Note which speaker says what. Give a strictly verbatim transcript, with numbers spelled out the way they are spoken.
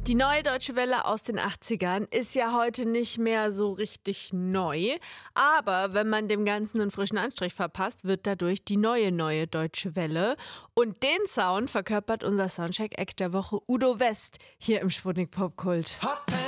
Speaker 1: Die neue Deutsche Welle aus den achtzigern ist ja heute nicht mehr so richtig neu. Aber wenn man dem Ganzen einen frischen Anstrich verpasst, wird dadurch die neue, neue Deutsche Welle. Und den Sound verkörpert unser Soundcheck-Act der Woche Udo West hier im Sputnik Popkult.
Speaker 2: Hot